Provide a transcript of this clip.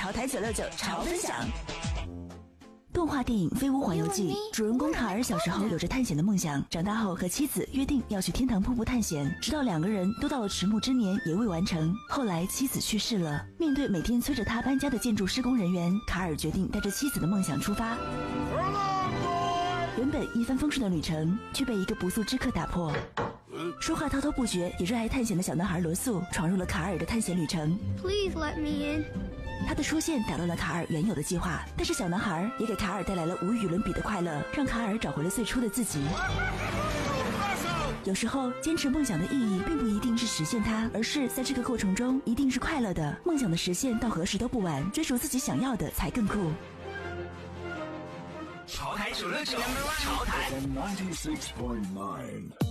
潮台969潮分享。动画电影《飞屋环游记》，主人公卡尔小时候有着探险的梦想，长大后和妻子约定要去天堂瀑布探险，直到两个人都到了迟暮之年也未完成。后来妻子去世了，面对每天催着他搬家的建筑施工人员，卡尔决定带着妻子的梦想出发。原本一帆风顺的旅程，却被一个不速之客打破。说话滔滔不绝也热爱探险的小男孩罗素闯入了卡尔的探险旅程。 Please let me in。 他的出现打乱了卡尔原有的计划，但是小男孩也给卡尔带来了无与伦比的快乐，让卡尔找回了最初的自己。有时候坚持梦想的意义并不一定是实现它，而是在这个过程中一定是快乐的。梦想的实现到何时都不晚，追逐自己想要的才更酷。 潮台969，潮台 96.9